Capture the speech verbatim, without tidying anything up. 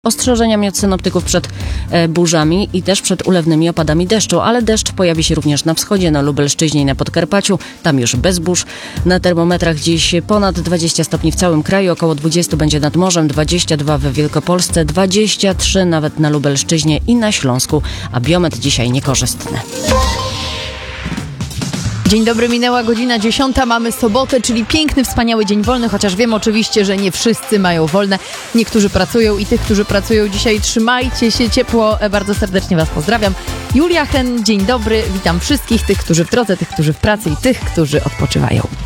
Ostrzeżeniami od synoptyków przed e, burzami i też przed ulewnymi opadami deszczu, ale deszcz pojawi się również na wschodzie, na Lubelszczyźnie i na Podkarpaciu. Tam już bez burz. Na termometrach dziś ponad dwadzieścia stopni w całym kraju, około dwadzieścia będzie nad morzem, dwadzieścia dwa w Wielkopolsce, dwadzieścia trzy nawet na Lubelszczyźnie i na Śląsku, a biometr dzisiaj niekorzystny. Dzień dobry, minęła godzina dziesiąta, mamy sobotę, czyli piękny, wspaniały dzień wolny, chociaż wiem oczywiście, że nie wszyscy mają wolne. Niektórzy pracują i tych, którzy pracują dzisiaj, trzymajcie się ciepło. Bardzo serdecznie Was pozdrawiam. Julia Hen, dzień dobry, witam wszystkich, tych, którzy w drodze, tych, którzy w pracy i tych, którzy odpoczywają.